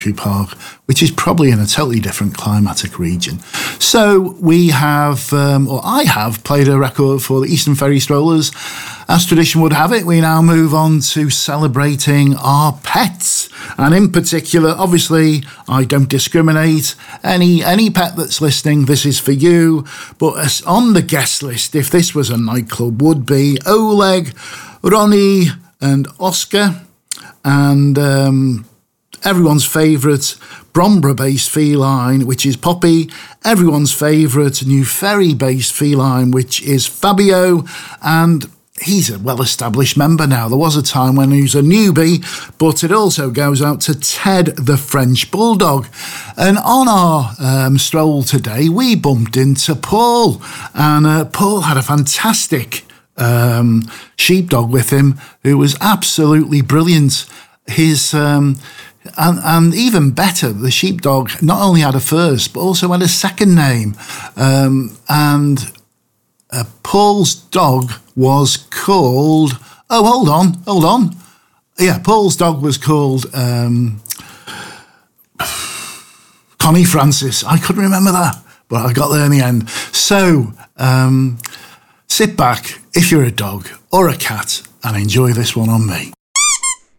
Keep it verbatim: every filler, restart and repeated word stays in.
Park, which is probably in a totally different climatic region. So we have, um, or I have, played a record for the Eastern Ferry Strollers. As tradition would have it, we now move on to celebrating our pets. And in particular, obviously, I don't discriminate. Any any pet that's listening, this is for you. But as on the guest list, if this was a nightclub, would be Oleg, Ronnie and Oscar. And um, everyone's favourite Bromborough-based feline, which is Poppy. Everyone's favourite New Ferry-based feline, which is Fabio. And he's a well-established member now. There was a time when he was a newbie, but it also goes out to Ted the French Bulldog. And on our um, stroll today, we bumped into Paul. And uh, Paul had a fantastic um, sheepdog with him who was absolutely brilliant. His... Um, And, and even better, the sheepdog not only had a first, but also had a second name. Um, and uh, Paul's dog was called... Oh, hold on, hold on. Yeah, Paul's dog was called um, Connie Francis. I couldn't remember that, but I got there in the end. So um, sit back if you're a dog or a cat and enjoy this one on me.